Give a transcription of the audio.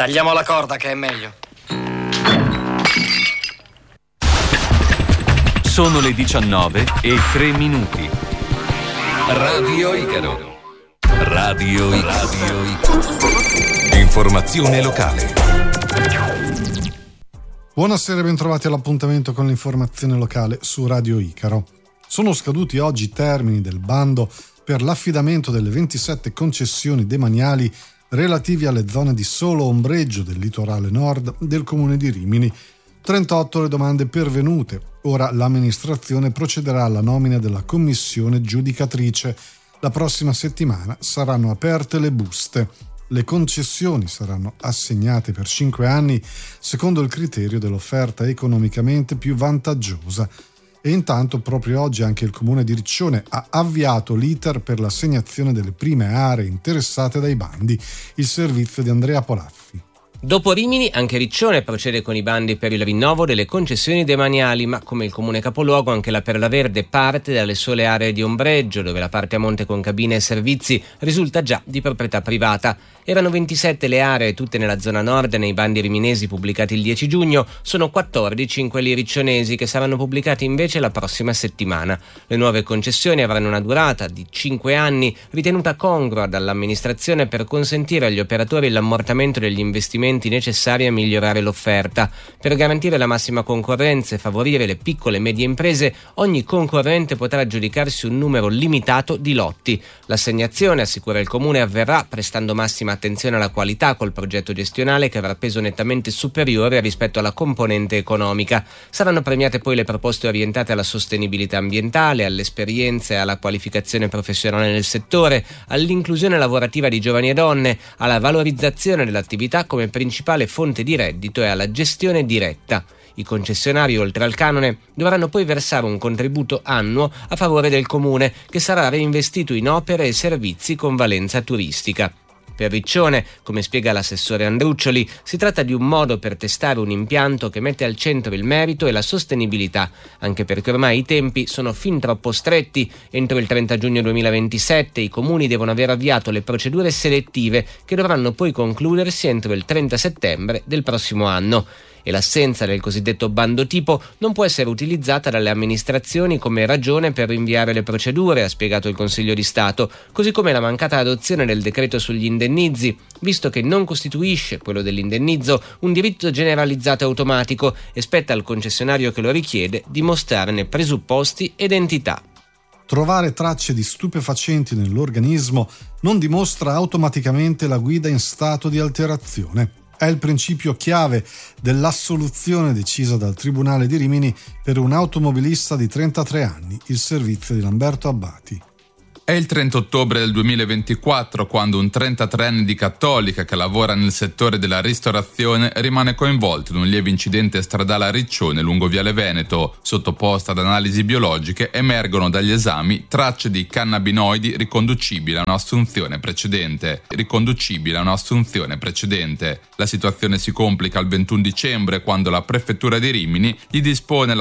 Tagliamo la corda che è meglio. Sono le 19:03. Radio Icaro. Radio Icaro. Informazione locale. Buonasera e bentrovati all'appuntamento con l'informazione locale su Radio Icaro. Sono scaduti oggi i termini del bando per l'affidamento delle 27 concessioni demaniali relativi alle zone di solo ombreggio del litorale nord del comune di Rimini. 38 le domande pervenute. Ora l'amministrazione procederà alla nomina della commissione giudicatrice. La prossima settimana saranno aperte le buste. Le concessioni saranno assegnate per 5 anni secondo il criterio dell'offerta economicamente più vantaggiosa. E intanto proprio oggi anche il comune di Riccione ha avviato l'iter per l'assegnazione delle prime aree interessate dai bandi. Il servizio di Andrea Polazzi. Dopo Rimini, anche Riccione procede con i bandi per il rinnovo delle concessioni demaniali, ma come il comune capoluogo anche la Perla Verde parte dalle sole aree di ombreggio, dove la parte a monte con cabine e servizi risulta già di proprietà privata. Erano 27 le aree, tutte nella zona nord, nei bandi riminesi pubblicati il 10 giugno, sono 14 in quelli riccionesi che saranno pubblicati invece la prossima settimana. Le nuove concessioni avranno una durata di 5 anni, ritenuta congrua dall'amministrazione per consentire agli operatori l'ammortamento degli investimenti necessari a migliorare l'offerta. Per garantire la massima concorrenza e favorire le piccole e medie imprese, ogni concorrente potrà aggiudicarsi un numero limitato di lotti. L'assegnazione, assicura il comune, avverrà prestando massima attenzione alla qualità col progetto gestionale che avrà peso nettamente superiore rispetto alla componente economica. Saranno premiate poi le proposte orientate alla sostenibilità ambientale, all'esperienza e alla qualificazione professionale nel settore, all'inclusione lavorativa di giovani e donne, alla valorizzazione dell'attività come principale fonte di reddito e alla gestione diretta. I concessionari, oltre al canone, dovranno poi versare un contributo annuo a favore del comune, che sarà reinvestito in opere e servizi con valenza turistica. Per Riccione, come spiega l'assessore Andruccioli, si tratta di un modo per testare un impianto che mette al centro il merito e la sostenibilità, anche perché ormai i tempi sono fin troppo stretti. Entro il 30 giugno 2027 i comuni devono aver avviato le procedure selettive che dovranno poi concludersi entro il 30 settembre del prossimo anno. E l'assenza del cosiddetto bando tipo non può essere utilizzata dalle amministrazioni come ragione per rinviare le procedure, ha spiegato il Consiglio di Stato, così come la mancata adozione del decreto sugli indennizi, visto che non costituisce, quello dell'indennizzo, un diritto generalizzato e automatico e spetta al concessionario che lo richiede dimostrarne presupposti ed entità. Trovare tracce di stupefacenti nell'organismo non dimostra automaticamente la guida in stato di alterazione. È il principio chiave dell'assoluzione decisa dal Tribunale di Rimini per un automobilista di 33 anni, il servizio di Lamberto Abbati. È il 30 ottobre del 2024 quando un 33enne di Cattolica che lavora nel settore della ristorazione rimane coinvolto in un lieve incidente stradale a Riccione lungo Viale Veneto. Sottoposta ad analisi biologiche emergono dagli esami tracce di cannabinoidi riconducibili a un'assunzione precedente. La situazione si complica il 21 dicembre quando la prefettura di Rimini gli dispone